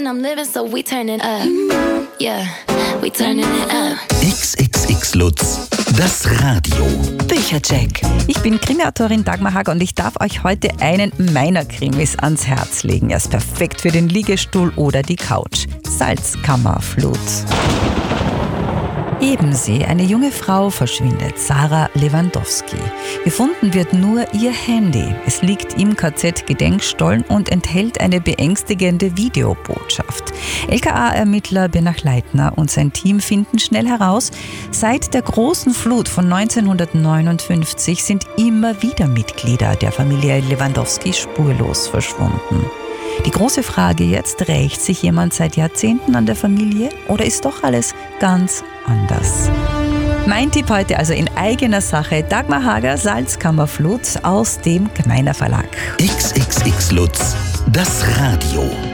and I'm living, so we turning up. Yeah, we turning it up. XXX Lutz, das Radio. Büchercheck. Ich bin Krimi-Autorin Dagmar Hager und ich darf euch heute einen meiner Krimis ans Herz legen. Er ist perfekt für den Liegestuhl oder die Couch. Salzkammerflut. Ebensee, eine junge Frau verschwindet, Sarah Lewandowski. Gefunden wird nur ihr Handy. Es liegt im KZ-Gedenkstollen und enthält eine beängstigende Videobotschaft. LKA-Ermittler Benach Leitner und sein Team finden schnell heraus, seit der großen Flut von 1959 sind immer wieder Mitglieder der Familie Lewandowski spurlos verschwunden. Die große Frage jetzt, rächt sich jemand seit Jahrzehnten an der Familie oder ist doch alles ganz anders? Mein Tipp heute also in eigener Sache: Dagmar Hager, Salzkammerflut aus dem Gmeiner Verlag. XXX Lutz, das Radio.